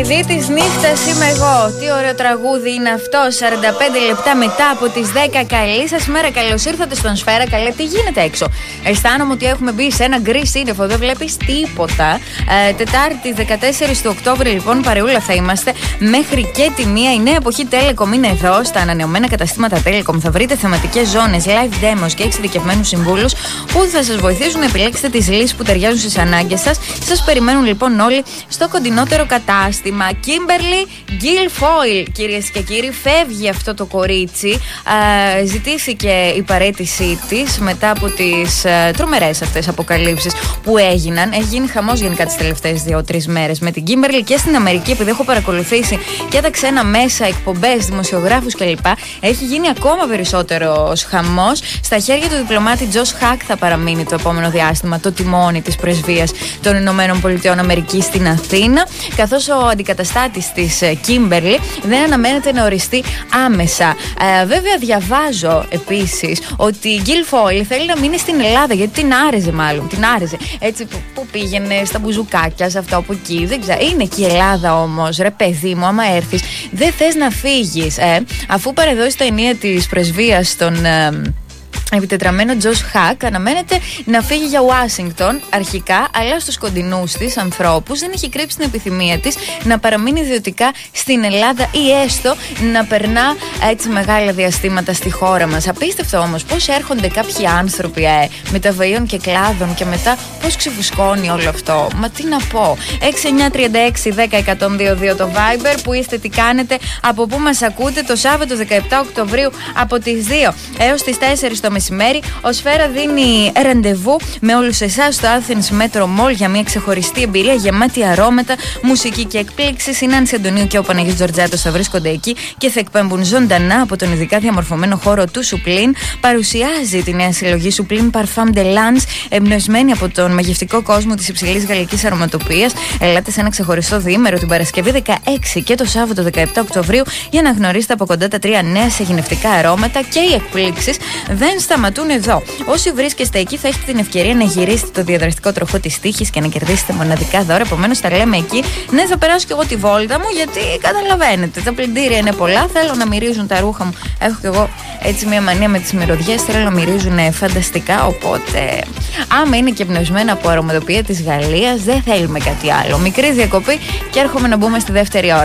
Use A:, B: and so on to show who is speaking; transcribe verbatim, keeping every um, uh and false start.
A: παιδί της νύχτας είμαι εγώ. Τι ωραίο τραγούδι είναι αυτό. σαράντα πέντε λεπτά μετά από τις δέκα. Καλή σας μέρα, καλώς ήρθατε στον Σφαίρα. Καλέ, τι γίνεται έξω? Αισθάνομαι ότι έχουμε μπει σε ένα γκρι σύννεφο. Δεν βλέπεις τίποτα. ε, Τετάρτη δεκατέσσερις του Οκτώβρη, λοιπόν, παρεούλα θα είμαστε μέχρι και τη μία. Η νέα εποχή Telecom είναι εδώ. Στα ανανεωμένα καταστήματα Telecom θα βρείτε θεματικές ζώνες, live demos και εξειδικευμένους συμβούλους που θα σας βοηθήσουν να επιλέξετε τις λύσεις που ταιριάζουν στις ανάγκες σας. Σας περιμένουν λοιπόν όλοι στο κοντινότερο κατάστημα. Kimberly Guilfoyle, κυρίες και κύριοι, φεύγει αυτό το κορίτσι. Ε, ζητήθηκε η παραίτησή της μετά από τις ε, τρομερές αυτές αποκαλύψεις που έγιναν. Έχει γίνει χαμός γενικά τις τελευταίες δύο-τρεις μέρες με την Kimberly και στην Αμερική, επειδή έχω παρακολουθήσει και τα ξένα μέσα, εκπομπές, δημοσιογράφους κλπ. Έχει γίνει ακόμα περισσότερος χαμός. Στα χέρια του διπλωμάτη Josh Hack θα παραμείνει το επόμενο διάστημα το τιμόνι της πρεσβείας των Ηνωμένων Πολιτειών Αμερικής στην Αθήνα, καθώς ο αντικαταστάτης της Kimberly δεν αναμένεται να οριστεί άμεσα. Ε, βέβαια, διαβάζω επίσης ότι η Guilfoyle θέλει να μείνει στην Ελλάδα, γιατί την άρεσε μάλλον. Την άρεσε. Έτσι που, που πήγαινε στα μπουζουκάκια, σε αυτό από εκεί. Δεν ξέρω. Είναι και η Ελλάδα όμως. Ρε παιδί μου, άμα έρθεις, δεν θες να φύγεις. Ε, αφού παρεδώσει τα ενία της πρεσβείας των. Ε, Επιτετραμένο Josh Hack αναμένεται να φύγει για Ουάσιγκτον αρχικά, αλλά στους κοντινούς της ανθρώπους δεν έχει κρύψει την επιθυμία της να παραμείνει ιδιωτικά στην Ελλάδα ή έστω να περνά έτσι μεγάλα διαστήματα στη χώρα μας. Απίστευτο όμως πώς έρχονται κάποιοι άνθρωποι ε, μεταβαίων και κλάδων και μετά πώς ξεφουσκώνει όλο αυτό. Μα τι να πω. έξι εννιά τριάντα έξι δέκα εκατόν δύο δύο το Viber, που είστε, τι κάνετε, από πού μας ακούτε? Το Σάββατο δεκαεπτά Οκτωβρίου από τις δύο έως τις τέσσερις το μεσημέρι, ο Σφαίρα δίνει ραντεβού με όλους εσάς στο Athens Metro Mall για μια ξεχωριστή εμπειρία γεμάτη αρώματα, μουσική και εκπλήξεις. Η Νάνση Αντωνίου και ο Παναγιώτης Τζορτζάτος θα βρίσκονται εκεί και θα εκπέμπουν ζωντανά από τον ειδικά διαμορφωμένο χώρο του Suplin. Παρουσιάζει τη νέα συλλογή Suplin Parfum de Lance, εμπνευσμένη από τον μαγευτικό κόσμο της υψηλής γαλλικής αρωματοποιίας. Ελάτε σε ένα ξεχωριστό διήμερο την Παρασκευή δεκαέξι και το Σάββατο δεκαεπτά Οκτωβρίου για να γνωρίσετε από κοντά τα τρία νέα σε γυναιστικά αρώματα, και οι εκπλήξεις δεν σταματούν εδώ. Όσοι βρίσκεστε εκεί θα έχετε την ευκαιρία να γυρίσετε το διαδραστικό τροχό της τύχης και να κερδίσετε μοναδικά δώρα. Επομένως, τα λέμε εκεί. Ναι, θα περάσω κι εγώ τη βόλτα μου, γιατί καταλαβαίνετε, τα πλυντήρια είναι πολλά. Θέλω να μυρίζουν τα ρούχα μου. Έχω κι εγώ έτσι μια μανία με τις μυρωδιές. Θέλω να μυρίζουν φανταστικά. Οπότε, άμα είναι και εμπνευσμένα από αρωματοποιία της Γαλλίας, δεν θέλουμε κάτι άλλο. Μικρή διακοπή και έρχομαι να μπούμε στη δεύτερη ώρα.